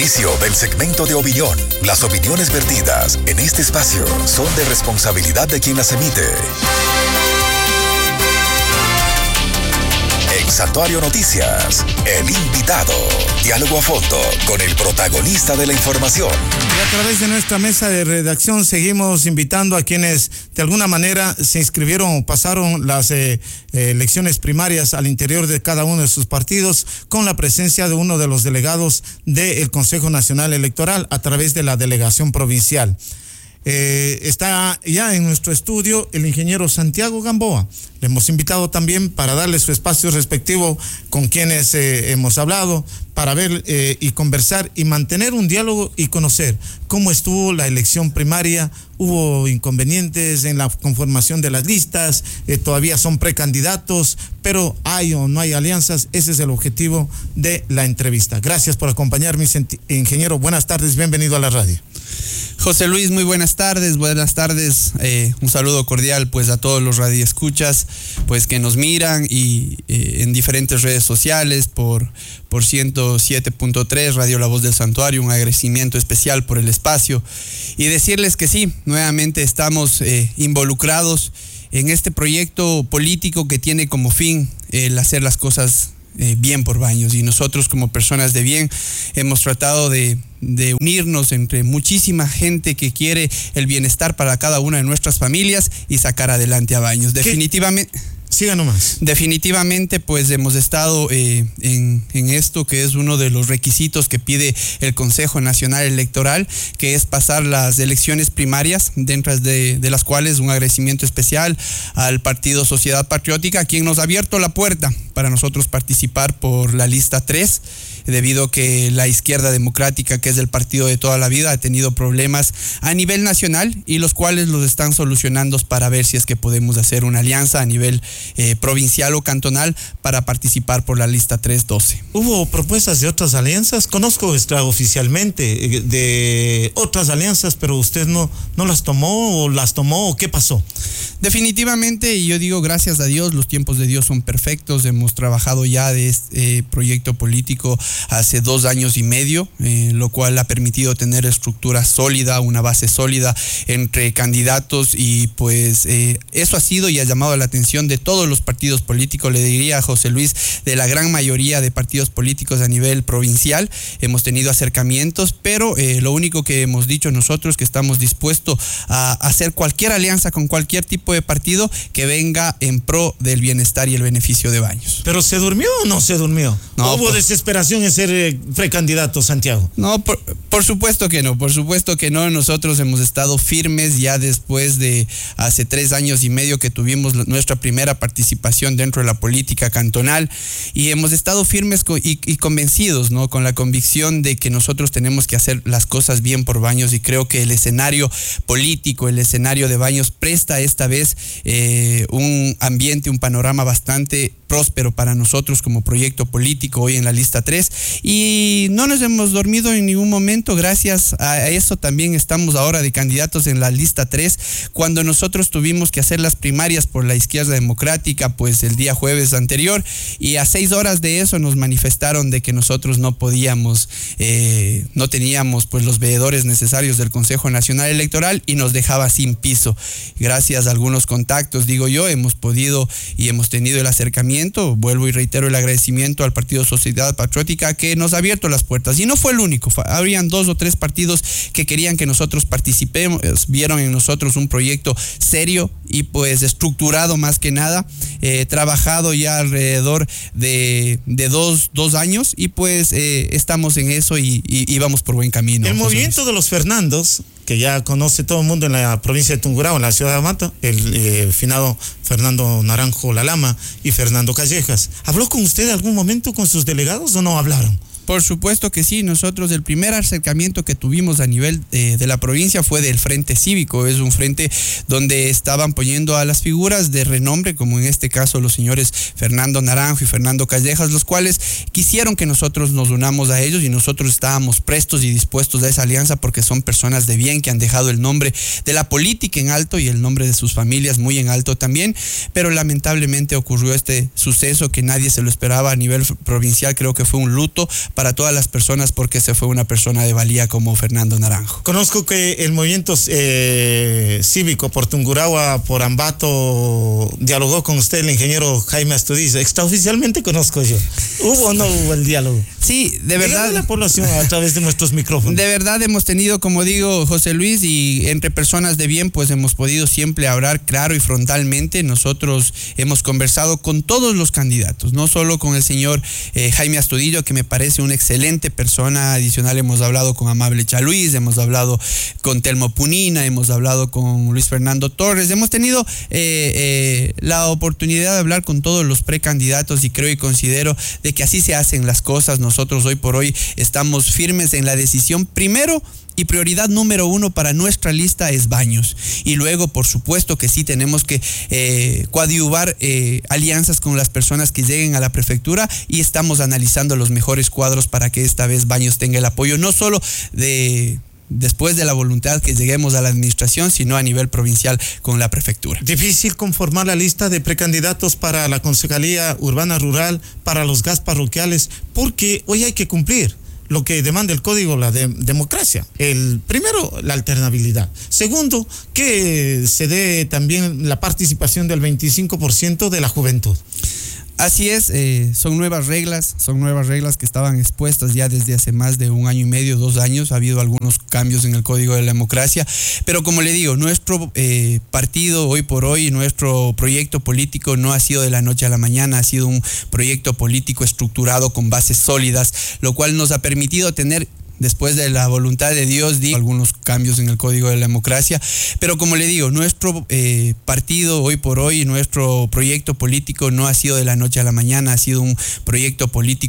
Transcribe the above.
Inicio del segmento de opinión. Las opiniones vertidas en este espacio son de responsabilidad de quien las emite. En Santuario Noticias, el invitado. Diálogo a fondo con el protagonista de la información. Y a través de nuestra mesa de redacción seguimos invitando a quienes de alguna manera se inscribieron o pasaron las elecciones primarias al interior de cada uno de sus partidos, con la presencia de uno de los delegados del Consejo Nacional Electoral a través de la delegación provincial. Está ya en nuestro estudio el ingeniero Santiago Gamboa. Le hemos invitado también para darle su espacio respectivo con quienes hemos hablado, para ver y conversar y mantener un diálogo y conocer cómo estuvo la elección primaria. Hubo inconvenientes en la conformación de las listas, todavía son precandidatos, pero hay o no hay alianzas. Ese es el objetivo de la entrevista. Gracias por acompañarme, ingeniero. Buenas tardes, bienvenido a la radio. José Luis, muy buenas tardes. Un saludo cordial pues a todos los radioescuchas pues que nos miran y en diferentes redes sociales por 107.3 Radio La Voz del Santuario. Un agradecimiento especial por el espacio y decirles que sí, nuevamente estamos involucrados en este proyecto político que tiene como fin el hacer las cosas bien por Baños, y nosotros como personas de bien hemos tratado de unirnos entre muchísima gente que quiere el bienestar para cada una de nuestras familias y sacar adelante a Baños. Definitivamente. Siga nomás. Definitivamente, pues hemos estado en esto que es uno de los requisitos que pide el Consejo Nacional Electoral, que es pasar las elecciones primarias, dentro de las cuales un agradecimiento especial al Partido Sociedad Patriótica, quien nos ha abierto la puerta para nosotros participar por la lista 3, debido a que la izquierda democrática, que es el partido de toda la vida, ha tenido problemas a nivel nacional y los cuales los están solucionando para ver si es que podemos hacer una alianza a nivel provincial o cantonal para participar por la lista 312. ¿Hubo propuestas de otras alianzas? Conozco extraoficialmente de otras alianzas, pero usted no las tomó o ¿qué pasó? Definitivamente, y yo digo gracias a Dios, los tiempos de Dios son perfectos. Hemos trabajado ya de este proyecto político hace 2 años y medio, lo cual ha permitido tener estructura sólida, una base sólida entre candidatos, y pues eso ha sido y ha llamado la atención de todos los partidos políticos, le diría a José Luis, de la gran mayoría de partidos políticos a nivel provincial. Hemos tenido acercamientos, pero lo único que hemos dicho nosotros, que estamos dispuestos a hacer cualquier alianza con cualquier tipo de partido que venga en pro del bienestar y el beneficio de Baños. ¿Pero se durmió o no se durmió? No, ¿Hubo desesperación en ser precandidato, Santiago? No, por supuesto que no, Nosotros hemos estado firmes ya después de hace 3 años y medio que tuvimos nuestra primera participación dentro de la política cantonal, y hemos estado firmes y convencidos, ¿no? Con la convicción de que nosotros tenemos que hacer las cosas bien por Baños, y creo que el escenario político, el escenario de Baños presta esta vez un ambiente, un panorama bastante próspero para nosotros como proyecto político hoy en la lista 3, y no nos hemos dormido en ningún momento. Gracias a eso también estamos ahora de candidatos en la lista 3. Cuando nosotros tuvimos que hacer las primarias por la izquierda democrática, pues el día jueves anterior, y a 6 horas de eso nos manifestaron de que nosotros no podíamos, no teníamos pues los veedores necesarios del Consejo Nacional Electoral, y nos dejaba sin piso. Gracias a algunos contactos, digo yo, hemos podido y hemos tenido el acercamiento. Vuelvo y reitero el agradecimiento al Partido Sociedad Patriótica, que nos ha abierto las puertas, y no fue el único. Habrían 2 o 3 partidos que querían que nosotros participemos, vieron en nosotros un proyecto serio y pues estructurado, más que nada, trabajado ya alrededor de 2 años, y pues estamos en eso y vamos por buen camino. El movimiento de los Fernandos, que ya conoce todo el mundo en la provincia de Tungurahua, en la ciudad de Amata, el finado Fernando Naranjo Lalama y Fernando Callejas. ¿Habló con usted en algún momento con sus delegados o no hablaron? Por supuesto que sí. Nosotros el primer acercamiento que tuvimos a nivel de la provincia fue del Frente Cívico. Es un frente donde estaban poniendo a las figuras de renombre, como en este caso los señores Fernando Naranjo y Fernando Callejas, los cuales quisieron que nosotros nos unamos a ellos, y nosotros estábamos prestos y dispuestos a esa alianza, porque son personas de bien que han dejado el nombre de la política en alto y el nombre de sus familias muy en alto también. Pero lamentablemente ocurrió este suceso que nadie se lo esperaba a nivel provincial. Creo que fue un luto para todas las personas, porque se fue una persona de valía como Fernando Naranjo. Conozco que el movimiento cívico por Tungurahua, por Ambato, dialogó con usted, el ingeniero Jaime Astudillo. Extraoficialmente conozco yo. ¿Hubo o no hubo el diálogo? Sí, de verdad. Dígale a la población a través de nuestros micrófonos. De verdad hemos tenido, como digo, José Luis, y entre personas de bien, pues hemos podido siempre hablar claro y frontalmente. Nosotros hemos conversado con todos los candidatos, no solo con el señor Jaime Astudillo, que me parece una excelente persona. Adicional, hemos hablado con Amable Chaluis, hemos hablado con Telmo Punina, hemos hablado con Luis Fernando Torres, hemos tenido la oportunidad de hablar con todos los precandidatos, y creo y considero de que así se hacen las cosas. Nosotros hoy por hoy estamos firmes en la decisión. Primero y prioridad número 1 para nuestra lista es Baños, y luego por supuesto que sí tenemos que coadyuvar alianzas con las personas que lleguen a la prefectura, y estamos analizando los mejores cuadros para que esta vez Baños tenga el apoyo no solo después de la voluntad que lleguemos a la administración, sino a nivel provincial con la prefectura. Difícil conformar la lista de precandidatos para la Concejalía Urbana Rural, para los gas parroquiales, porque hoy hay que cumplir lo que demanda el código, la democracia. Primero, la alternabilidad. Segundo, que se dé también la participación del 25% de la juventud. Así es, son nuevas reglas que estaban expuestas ya desde hace más de 1 año y medio, 2 años. Ha habido algunos cambios en el Código de la Democracia, pero como le digo, nuestro partido hoy por hoy, nuestro proyecto político no ha sido de la noche a la mañana, ha sido un proyecto político estructurado con bases sólidas, lo cual nos ha permitido tener, después de la voluntad de Dios, algunos cambios en el Código de la Democracia. Pero como le digo, nuestro partido hoy por hoy, nuestro proyecto político no ha sido de la noche a la mañana, ha sido un proyecto político